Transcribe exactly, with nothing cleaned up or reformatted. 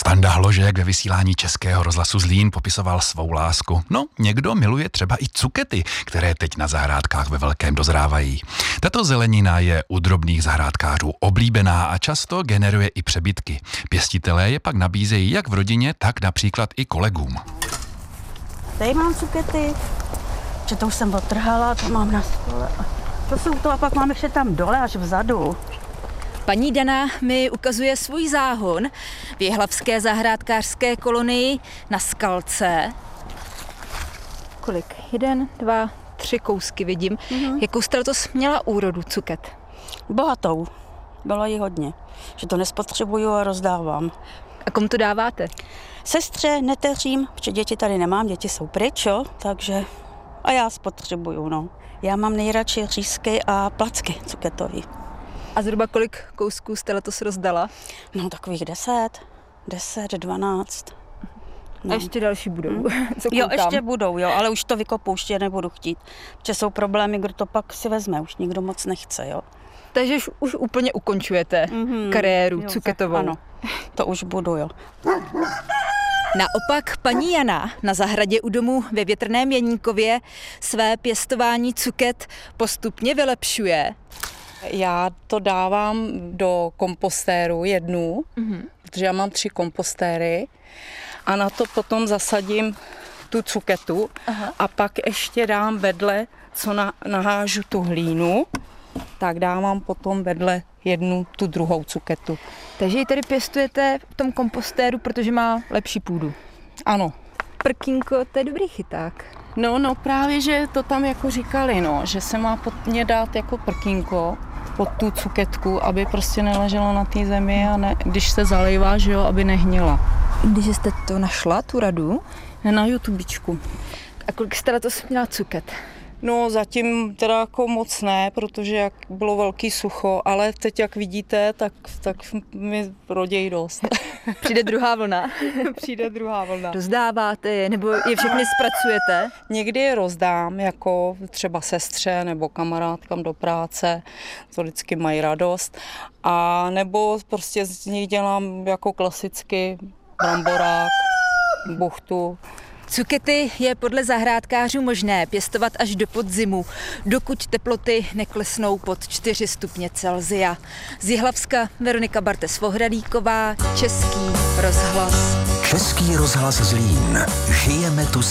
Standa Hložek ve vysílání Českého rozhlasu Zlín popisoval svou lásku. No, někdo miluje třeba i cukety, které teď na zahrádkách ve velkém dozrávají. Tato zelenina je u drobných zahrádkářů oblíbená a často generuje i přebytky. Pěstitelé je pak nabízejí jak v rodině, tak například i kolegům. Tady mám cukety, že to už jsem odtrhala, to mám na stole. To jsou to a pak mám ještě tam dole až vzadu. Paní Dana mi ukazuje svůj záhon v jihlavské zahrádkářské kolonii na Skalce. Kolik? Jeden, dva, tři kousky vidím. Mm-hmm. Jakou jste letos měla úrodu cuket? Bohatou. Bylo jí hodně. Že to nespotřebuju a rozdávám. A komu to dáváte? Sestře, neteřím, protože děti tady nemám, děti jsou pryč, jo, takže a já spotřebuju, no. Já mám nejradši řízky a placky cuketový. A zhruba kolik kousků jste letos rozdala? No takových deset, deset, dvanáct. No. A ještě další budou. Hmm. Jo, ještě budou, jo, ale už to vykopouště nebudu chtít, protože jsou problémy, kdo to pak si vezme, už nikdo moc nechce, jo. Takže už, už úplně ukončujete mm-hmm. kariéru jo, cuketovou. Ano, to už budu, jo. Naopak paní Jana na zahradě u domu ve Větrném Jeníkově své pěstování cuket postupně vylepšuje. Já to dávám do kompostéru jednu, mm-hmm. protože já mám tři kompostéry a na to potom zasadím tu cuketu. Aha. A pak ještě dám vedle, co na, nahážu tu hlínu, tak dávám potom vedle jednu tu druhou cuketu. Takže ji tedy pěstujete v tom kompostéru, protože má lepší půdu. Ano. Prkínko, to je dobrý chyták. No, no právě, že to tam jako říkali, no, že se má pod mě dát jako prkínko pod tu cuketku, aby prostě neležela na té zemi a ne, když se zalejvá, že jo, aby nehnila. Když jste to našla, tu radu? Na YouTubečku. A kolik jste letos měla cuket? No zatím teda jako moc ne, protože jak bylo velký sucho, ale teď jak vidíte, tak, tak mi rodějí dost. Přijde druhá vlna. Přijde druhá vlna. Rozdáváte je, nebo je všechny zpracujete? Někdy je rozdám, jako třeba sestře nebo kamarádkám do práce, to vždycky mají radost. A nebo prostě z nich dělám jako klasicky bramborák, buchtu. Cukety je podle zahrádkářů možné pěstovat až do podzimu, dokud teploty neklesnou pod čtyři stupně Celsia. Z Jihlavska Veronika Bartes-Vohradíková, Český rozhlas. Český rozhlas Zlín. Žijeme tu